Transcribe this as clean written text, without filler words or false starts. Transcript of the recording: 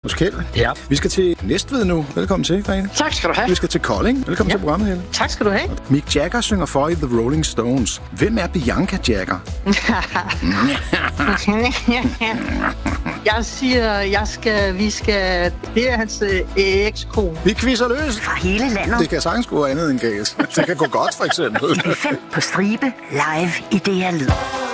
hos Kjeld. Ja. Vi skal til Næstved nu. Velkommen til, Grete. Tak skal du have. Vi skal til Kolding. Velkommen til programmet, Helle. Tak skal du have. Mick Jagger synger for i The Rolling Stones. Hvem er Bianca Jagger? Jeg siger, vi skal... Det er hans ekskone. Vi quizzer løs. Fra hele landet. Det kan sagtens gå andet end galt. Det kan gå godt, for eksempel. I 5 på stribe live i DR Lyd.